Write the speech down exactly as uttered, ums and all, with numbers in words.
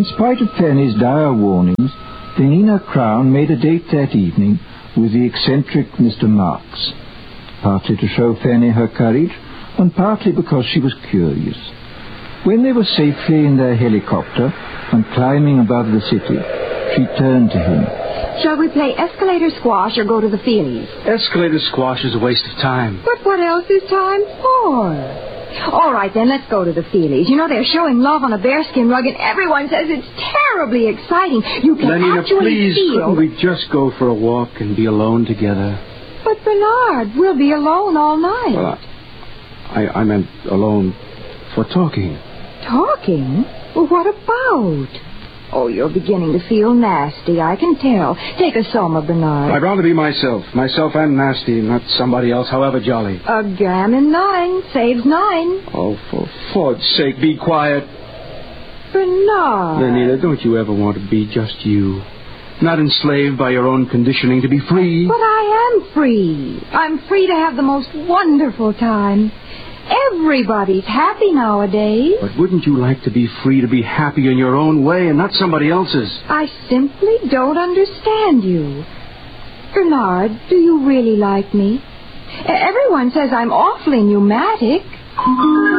spite of Fanny's dire warnings, Penina Crown made a date that evening with the eccentric Mister Marks, partly to show Fanny her courage, and partly because she was curious. When they were safely in their helicopter and climbing above the city, she turned to him. Shall we play escalator squash or go to the Feelies? Escalator squash is a waste of time. But what else is time for? All right, then, let's go to the Feelies. You know, they're showing love on a bearskin rug, and everyone says it's terribly exciting. You can Lenina, actually please, feel... couldn't we just go for a walk and be alone together? But, Bernard, we'll be alone all night. Well, I, I meant alone for talking. Talking? Well, what about? Oh, you're beginning to feel nasty, I can tell. Take a soma, Bernard. I'd rather be myself. Myself and nasty, not somebody else, however jolly. A gammon nine saves nine. Oh, for Ford's sake, be quiet. Bernard. Lenina, don't you ever want to be just you? Not enslaved by your own conditioning, to be free. But I am free. I'm free to have the most wonderful time. Everybody's happy nowadays. But wouldn't you like to be free to be happy in your own way and not somebody else's? I simply don't understand you. Bernard, do you really like me? Everyone says I'm awfully pneumatic.